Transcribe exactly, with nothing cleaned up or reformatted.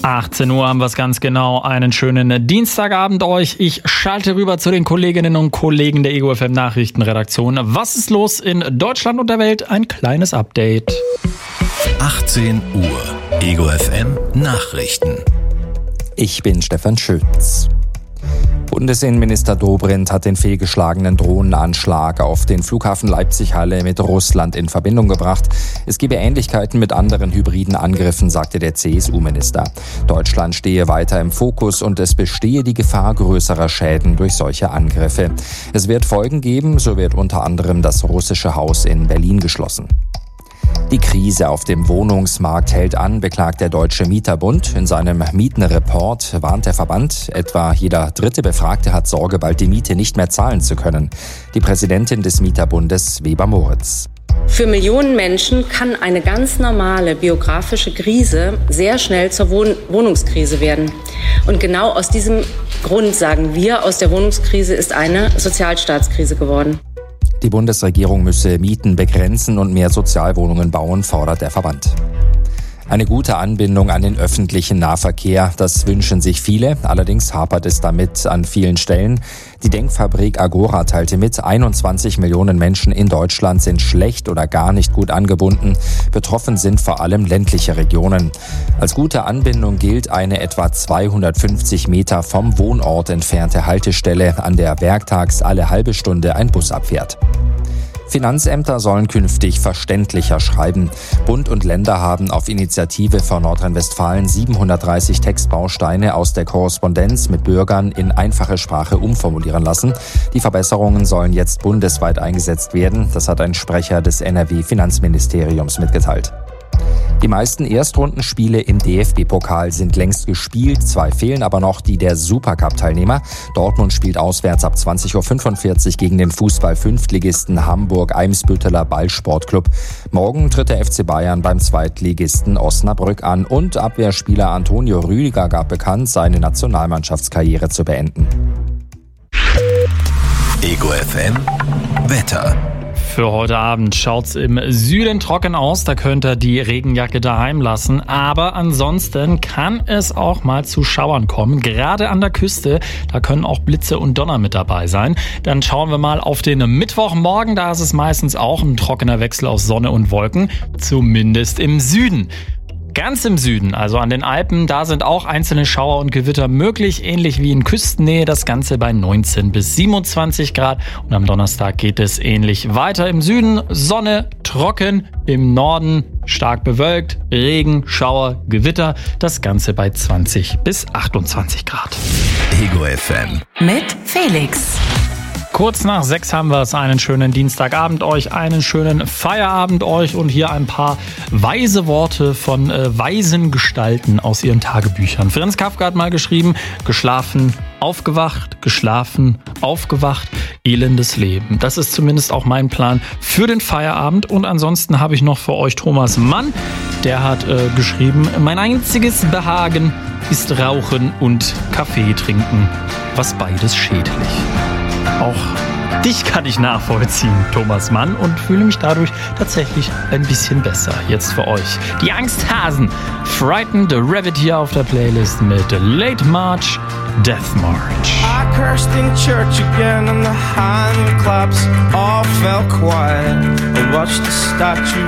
achtzehn Uhr haben wir es ganz genau. Einen schönen Dienstagabend euch. Ich schalte rüber zu den Kolleginnen und Kollegen der Ego F M Nachrichtenredaktion. Was ist los in Deutschland und der Welt? Ein kleines Update. achtzehn Uhr. Ego F M Nachrichten. Ich bin Stefan Schütz. Bundesinnenminister Dobrindt hat den fehlgeschlagenen Drohnenanschlag auf den Flughafen Leipzig-Halle mit Russland in Verbindung gebracht. Es gebe Ähnlichkeiten mit anderen hybriden Angriffen, sagte der C S U-Minister. Deutschland stehe weiter im Fokus und es bestehe die Gefahr größerer Schäden durch solche Angriffe. Es wird Folgen geben, so wird unter anderem das russische Haus in Berlin geschlossen. Die Krise auf dem Wohnungsmarkt hält an, beklagt der Deutsche Mieterbund. In seinem Mietenreport warnt der Verband, etwa jeder dritte Befragte hat Sorge, bald die Miete nicht mehr zahlen zu können. Die Präsidentin des Mieterbundes, Weber Moritz. Für Millionen Menschen kann eine ganz normale biografische Krise sehr schnell zur Wohn- Wohnungskrise werden. Und genau aus diesem Grund sagen wir, aus der Wohnungskrise ist eine Sozialstaatskrise geworden. Die Bundesregierung müsse Mieten begrenzen und mehr Sozialwohnungen bauen, fordert der Verband. Eine gute Anbindung an den öffentlichen Nahverkehr, das wünschen sich viele. Allerdings hapert es damit an vielen Stellen. Die Denkfabrik Agora teilte mit, einundzwanzig Millionen Menschen in Deutschland sind schlecht oder gar nicht gut angebunden. Betroffen sind vor allem ländliche Regionen. Als gute Anbindung gilt eine etwa zweihundertfünfzig Meter vom Wohnort entfernte Haltestelle, an der werktags alle halbe Stunde ein Bus abfährt. Finanzämter sollen künftig verständlicher schreiben. Bund und Länder haben auf Initiative von Nordrhein-Westfalen siebenhundertdreißig Textbausteine aus der Korrespondenz mit Bürgern in einfache Sprache umformulieren lassen. Die Verbesserungen sollen jetzt bundesweit eingesetzt werden. Das hat ein Sprecher des N R W-Finanzministeriums mitgeteilt. Die meisten Erstrundenspiele im D F B-Pokal sind längst gespielt. Zwei fehlen aber noch, die der Supercup-Teilnehmer. Dortmund spielt auswärts ab zwanzig Uhr fünfundvierzig gegen den Fußball-Fünftligisten Hamburg-Eimsbütteler Ballsportclub. Morgen tritt der F C Bayern beim Zweitligisten Osnabrück an. Und Abwehrspieler Antonio Rüdiger gab bekannt, seine Nationalmannschaftskarriere zu beenden. Ego F M Wetter. Für heute Abend schaut's im Süden trocken aus, da könnt ihr die Regenjacke daheim lassen. Aber ansonsten kann es auch mal zu Schauern kommen, gerade an der Küste. Da können auch Blitze und Donner mit dabei sein. Dann schauen wir mal auf den Mittwochmorgen, da ist es meistens auch ein trockener Wechsel aus Sonne und Wolken, zumindest im Süden. Ganz im Süden, also an den Alpen, da sind auch einzelne Schauer und Gewitter möglich, ähnlich wie in Küstennähe, das Ganze bei neunzehn bis siebenundzwanzig Grad. Und am Donnerstag geht es ähnlich weiter. Im Süden Sonne, trocken, im Norden stark bewölkt, Regen, Schauer, Gewitter, das Ganze bei zwanzig bis achtundzwanzig Grad. Ego F M mit Felix. Kurz nach sechs haben wir es. Einen schönen Dienstagabend euch, einen schönen Feierabend euch und hier ein paar weise Worte von äh, weisen Gestalten aus ihren Tagebüchern. Franz Kafka hat mal geschrieben, geschlafen, aufgewacht, geschlafen, aufgewacht, elendes Leben. Das ist zumindest auch mein Plan für den Feierabend. Und ansonsten habe ich noch für euch Thomas Mann, der hat äh, geschrieben, mein einziges Behagen ist Rauchen und Kaffee trinken, was beides schädlich. Auch dich kann ich nachvollziehen, Thomas Mann, und fühle mich dadurch tatsächlich ein bisschen besser. Jetzt für euch die Angsthasen. Frightened Rabbit hier auf der Playlist mit Late March, Death March. I cursed in church again and the hand claps all fell quiet. I watched the statue